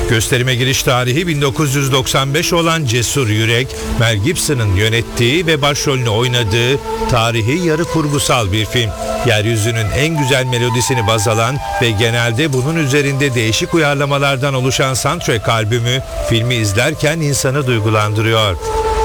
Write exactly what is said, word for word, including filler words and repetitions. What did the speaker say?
Gösterime giriş tarihi bin dokuz yüz doksan beş olan Cesur Yürek, Mel Gibson'ın yönettiği ve başrolünü oynadığı tarihi yarı kurgusal bir film. Yeryüzünün en güzel melodisini baz alan ve genelde bunun üzerinde değişik uyarlamalardan oluşan soundtrack albümü filmi izlerken insanı duygulandırıyor.